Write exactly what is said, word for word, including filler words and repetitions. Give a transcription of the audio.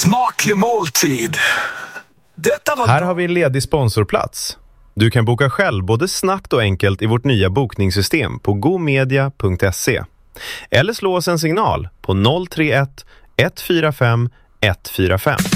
smaklig måltid. Detta var... Här har vi en ledig sponsorplats. Du kan boka själv både snabbt och enkelt i vårt nya bokningssystem på gomedia punkt se. Eller slå oss en signal på noll tre ett ett fyra fem ett fyra fem.